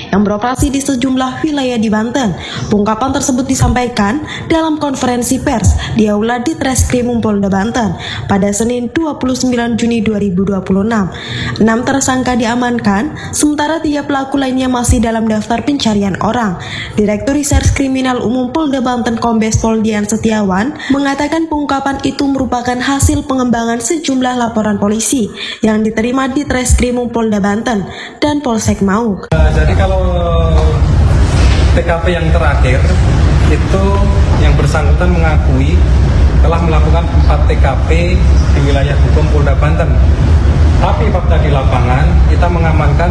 yang beroperasi di sejumlah wilayah di Banten. Pengungkapan tersebut disampaikan dalam konferensi pers di Aula Ditreskrimum Polda Banten pada Senin 29 Juni 2026. 6 tersangka diamankan, sementara 3 pelaku lainnya masih dalam daftar pencarian orang. Direktur Reserse Kriminal Umum Polda Banten Kombes Pol Dian Setiawan mengatakan pengungkapan itu merupakan hasil pengembangan sejumlah laporan polisi yang diterima di Treskrimum Polda Banten dan Polsek Mauk. Jadi kalau TKP yang terakhir itu yang bersangkutan mengakui telah melakukan 4 TKP di wilayah hukum Polda Banten. Tapi fakta di lapangan kita mengamankan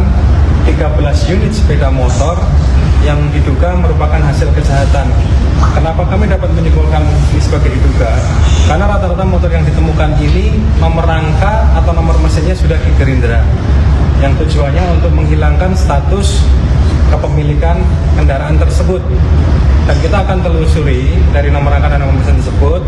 13 unit sepeda motor yang diduga merupakan hasil kejahatan. Kenapa kami dapat menyimpulkan ini sebagai diduga? Karena rata-rata motor yang ditemukan ini nomor rangka atau nomor mesinnya sudah di Gerindra, yang tujuannya untuk menghilangkan status kepemilikan kendaraan tersebut. Dan kita akan telusuri dari nomor rangka dan nomor mesin tersebut,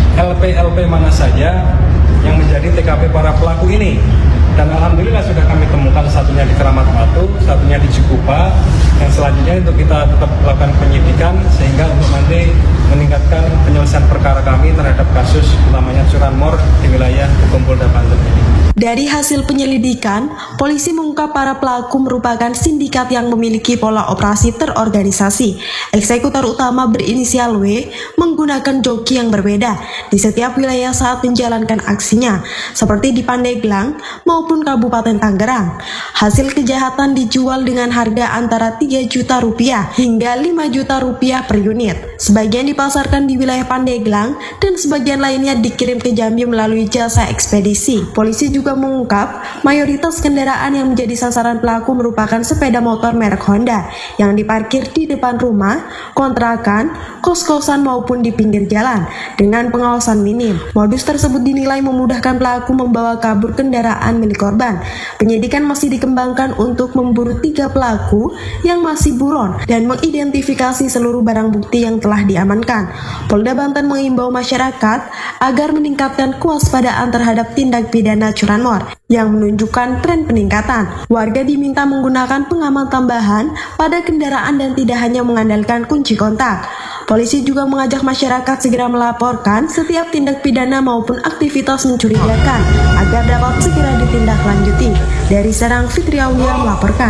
LP mana saja yang menjadi TKP para pelaku ini. Dan alhamdulillah sudah kami temukan, satunya di Keramat Batu, satunya di Cikupa. Yang selanjutnya untuk kita tetap melakukan penyidikan sehingga untuk nanti meningkatkan penyelesaian perkara kami terhadap kasus utamanya curanmor di wilayah hukum Polda Banten ini. Dari hasil penyelidikan, polisi mengungkap para pelaku merupakan sindikat yang memiliki pola operasi terorganisasi. Eksekutor utama berinisial W menggunakan joki yang berbeda di setiap wilayah saat menjalankan aksinya, seperti di Pandeglang maupun Kabupaten Tangerang. Hasil kejahatan dijual dengan harga antara 3 juta rupiah hingga 5 juta rupiah per unit. Sebagian dipasarkan di wilayah Pandeglang dan sebagian lainnya dikirim ke Jambi melalui jasa ekspedisi. Polisi juga mengungkap mayoritas kendaraan yang menjadi sasaran pelaku merupakan sepeda motor merek Honda yang diparkir di depan rumah, kontrakan, kos-kosan maupun di pinggir jalan dengan pengawasan minim. Modus tersebut dinilai memudahkan pelaku membawa kabur kendaraan milik korban. Penyidikan masih dikembangkan untuk memburu 3 pelaku yang masih buron dan mengidentifikasi seluruh barang bukti yang telah diamankan. Polda Banten mengimbau masyarakat agar meningkatkan kewaspadaan terhadap tindak pidana curanmor yang menunjukkan tren peningkatan. Warga diminta menggunakan pengaman tambahan pada kendaraan dan tidak hanya mengandalkan kunci kontak. Polisi juga mengajak masyarakat segera melaporkan setiap tindak pidana maupun aktivitas mencurigakan agar dapat segera ditindaklanjuti. Dari Serang, Fitri Aulia melaporkan.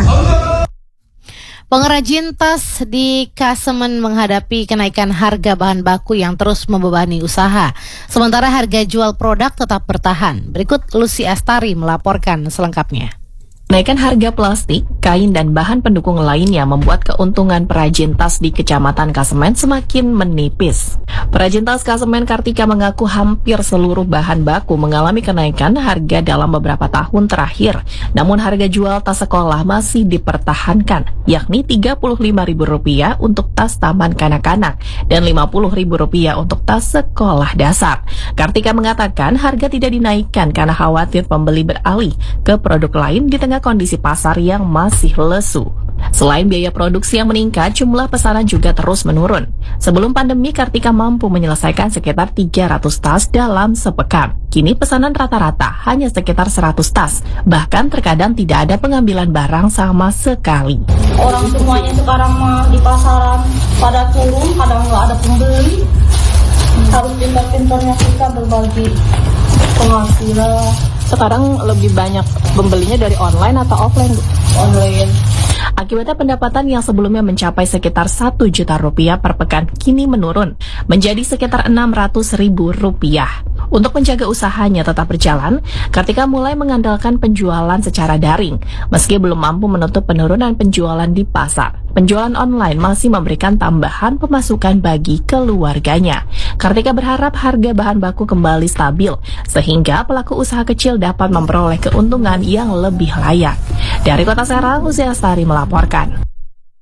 Pengrajin tas di Kasemen menghadapi kenaikan harga bahan baku yang terus membebani usaha. Sementara harga jual produk tetap bertahan. Berikut Lucy Astari melaporkan selengkapnya. Kenaikan harga plastik, kain, dan bahan pendukung lainnya membuat keuntungan perajin tas di Kecamatan Kasemen semakin menipis. Perajin tas Kasemen Kartika mengaku hampir seluruh bahan baku mengalami kenaikan harga dalam beberapa tahun terakhir. Namun harga jual tas sekolah masih dipertahankan, yakni Rp35.000 untuk tas taman kanak-kanak dan Rp50.000 untuk tas sekolah dasar. Kartika mengatakan harga tidak dinaikkan karena khawatir pembeli beralih ke produk lain di tengah kondisi pasar yang masih lesu. Selain biaya produksi yang meningkat, jumlah pesanan juga terus menurun. Sebelum pandemi, Kartika mampu menyelesaikan sekitar 300 tas dalam sepekan. Kini pesanan rata-rata hanya sekitar 100 tas. Bahkan terkadang tidak ada pengambilan barang sama sekali. Orang semuanya sekarang mah di pasaran pada turun, kadang nggak ada pembeli. Harus pintar-pintarnya kita berbagi penghasilan. Sekarang lebih banyak pembelinya dari online atau offline? Online. Akibatnya pendapatan yang sebelumnya mencapai sekitar Rp1 juta per pekan kini menurun menjadi sekitar Rp600.000. Untuk menjaga usahanya tetap berjalan, Kartika mulai mengandalkan penjualan secara daring. Meski belum mampu menutup penurunan penjualan di pasar, penjualan online masih memberikan tambahan pemasukan bagi keluarganya. Kartika berharap harga bahan baku kembali stabil, sehingga pelaku usaha kecil dapat memperoleh keuntungan yang lebih layak. Dari Kota Serang, Lucy Astari melaporkan.